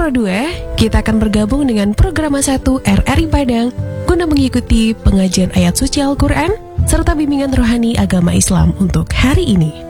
Pro 2, kita akan bergabung dengan Programa 1 RRI Padang guna mengikuti pengajian ayat suci Al-Quran serta bimbingan rohani agama Islam untuk hari ini.